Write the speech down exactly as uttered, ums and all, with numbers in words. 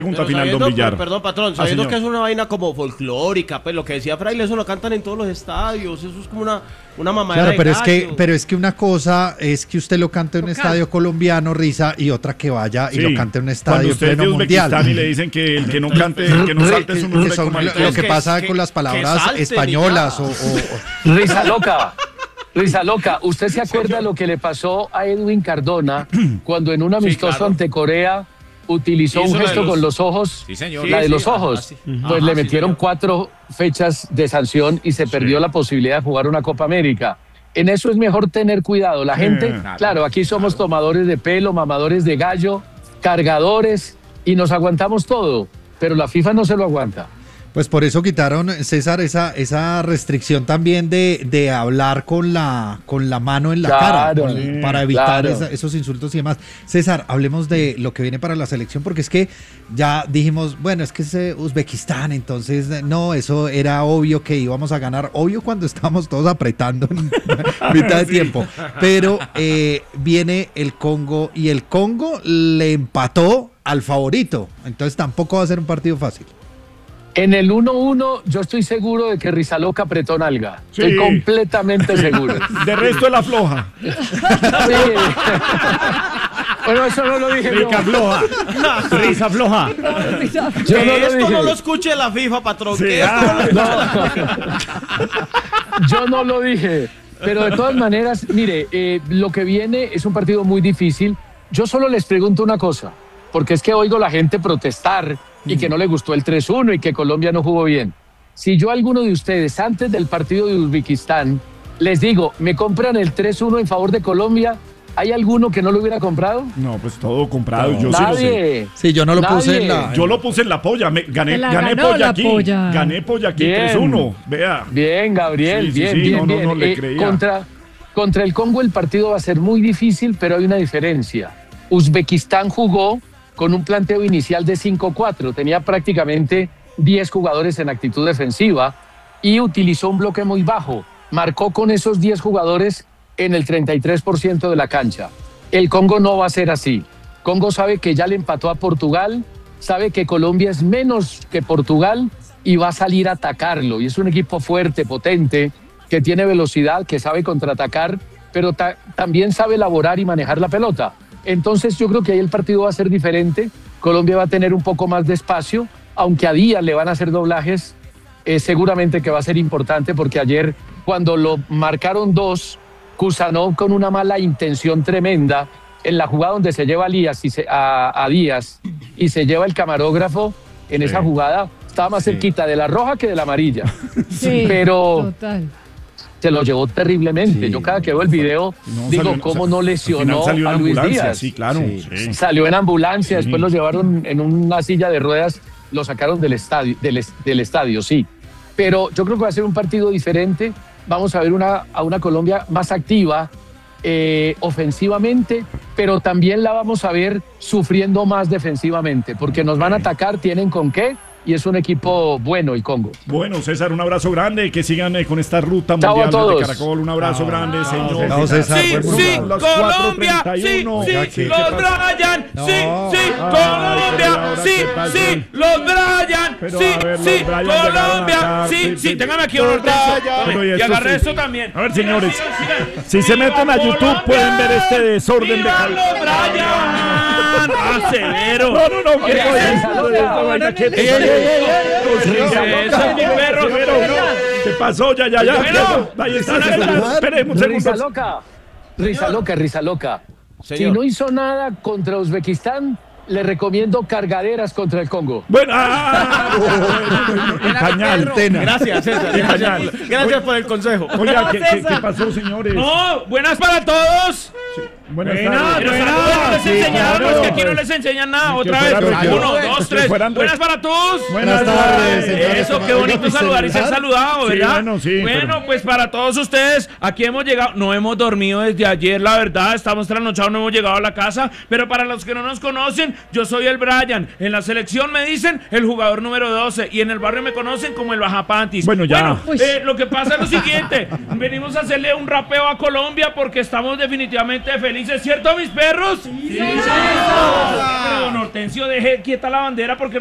Pregunta final, don Villar. Perdón, patrón, sabiendo ah, que es una vaina como folclórica, pues lo que decía Fraile, eso lo cantan en todos los estadios, eso es como una, una mamadera claro, pero de es que Pero es que una cosa es que usted lo cante en un Local. estadio colombiano, Risa, y otra que vaya y Sí. lo cante en un estadio usted pleno es de mundial. Uzbekistán y le dicen que el que no cante, el que no salte es un que son lo, lo que pasa que, con las palabras salten, españolas o, o, o... Risa loca. Risa loca, ¿usted se acuerda lo que le pasó a Edwin Cardona cuando en un amistoso sí, claro. ante Corea utilizó un gesto los... con los ojos? Sí, señor. La de sí, los sí, ojos. ajá, sí. Pues Ajá, le metieron sí, cuatro fechas de sanción y se perdió sí. la posibilidad de jugar una Copa América. En eso es mejor tener cuidado. La gente, eh, claro, claro, aquí somos claro. tomadores de pelo, mamadores de gallo, cargadores y nos aguantamos todo, pero la FIFA no se lo aguanta. Pues por eso quitaron, César, esa, esa restricción también de, de hablar con la, con la mano en la claro, cara, con, sí, para evitar claro. esa, esos insultos y demás. César, hablemos de lo que viene para la selección, porque es que ya dijimos, bueno, es que es eh, Uzbekistán, entonces no, eso era obvio que íbamos a ganar, obvio cuando estábamos todos apretando en mitad de sí. tiempo, pero eh, viene el Congo y el Congo le empató al favorito, entonces tampoco va a ser un partido fácil. En el uno uno yo estoy seguro de que Rizaloca apretó nalga. Sí. Estoy completamente seguro. De resto es la floja. Sí. Bueno, eso no lo dije Rica yo. floja. Risa floja. Yo que no esto lo no lo escuche la FIFA, patrón. Sí, que ah, esto no lo escuche no. Yo no lo dije. Pero de todas maneras, mire, eh, lo que viene es un partido muy difícil. Yo solo les pregunto una cosa, porque es que oigo la gente protestar y que no le gustó el tres uno y que Colombia no jugó bien. Si yo a alguno de ustedes, antes del partido de Uzbekistán, les digo, ¿me compran el tres uno en favor de Colombia? ¿Hay alguno que no lo hubiera comprado? No, pues todo comprado, yo Nadie. sí lo sé. Sí, yo no lo Nadie. puse en la... Yo lo puse en la polla, me, gané, gané polla aquí, polla. gané polla aquí tres uno, vea. Bien, Gabriel, sí, bien, sí, sí, bien, no, bien. No, no, le eh, creía. Contra, contra el Congo el partido va a ser muy difícil, pero hay una diferencia. Uzbekistán jugó con un planteo inicial de cinco cuatro, tenía prácticamente diez jugadores en actitud defensiva y utilizó un bloque muy bajo, marcó con esos diez jugadores en el treinta y tres por ciento de la cancha. El Congo no va a ser así. Congo sabe que ya le empató a Portugal, sabe que Colombia es menos que Portugal y va a salir a atacarlo, y es un equipo fuerte, potente, que tiene velocidad, que sabe contraatacar, pero ta- también sabe elaborar y manejar la pelota. Entonces yo creo que ahí el partido va a ser diferente. Colombia va a tener un poco más de espacio, aunque a Díaz le van a hacer doblajes, eh, seguramente que va a ser importante porque ayer cuando lo marcaron dos, Kusanov con una mala intención tremenda, en la jugada donde se lleva a, Díaz y se, a, a Díaz y se lleva el camarógrafo, en sí. esa jugada estaba más sí. cerquita de la roja que de la amarilla. Sí, pero total. Se lo llevó terriblemente. Sí. Yo cada que veo el video no, digo, salió, ¿cómo no lesionó salió a Luis Díaz? Sí, claro. Sí. Sí. Salió en ambulancia, sí. después lo llevaron en una silla de ruedas, lo sacaron del estadio, del, del estadio, sí. Pero yo creo que va a ser un partido diferente. Vamos a ver una, a una Colombia más activa, eh, ofensivamente, pero también la vamos a ver sufriendo más defensivamente, porque nos van a atacar, tienen con qué, y es un equipo bueno el Congo. Bueno, César, un abrazo grande, que sigan eh, con esta ruta Chao mundial de Caracol, un abrazo Chao. grande, señor. No, César, sí, bueno, sí, bueno, Colombia, sí, sí, los Brian, no. sí, sí, Ay, Colombia, sí, sí, los Brian, Pero, sí, ver, sí, Colombia, acá, sí, sí, sí, sí. téngame aquí un hortenso, y agarré sí. esto también. A ver, señores, si se meten a YouTube pueden ver este desorden de ¡Viva los Brian! ¡Ah, severo! No, no, no, ¿qué ¿Qué pasó? Ya, ya, ya. Ahí está. Esperemos. Risa loca. Risa loca, risa loca. Si no hizo nada contra Uzbekistán, le recomiendo cargaderas contra el Congo. Bueno, ah, bueno, pañal. Gracias, César. Gracias, gracias por el consejo. Oiga, ¿qué, qué, ¿qué pasó, señores? No, buenas para todos. Sí. Buenas Buena, tardes. pero saludos no les sí, enseñaron, claro, es que aquí pues, no les enseñan nada. Otra fuera, vez. pero Uno, yo, dos, tres. fueran, Buenas para todos. Buenas tardes, señores. Eso, qué bonito saludar y ser saludado, ¿verdad? Sí, bueno, sí, bueno pero... pues para todos ustedes, aquí hemos llegado, no hemos dormido desde ayer, la verdad, estamos trasnochados, no hemos llegado a la casa, pero para los que no nos conocen, yo soy el Brian. En la selección me dicen el jugador número doce y en el barrio me conocen como el Bajapantis. Bueno, ya. Bueno, eh, lo que pasa es lo siguiente, venimos a hacerle un rapeo a Colombia porque estamos definitivamente felices. felices, ¿cierto, mis perros? ¡Sí, sí, sí. Pero don Hortensio, deje quieta la bandera porque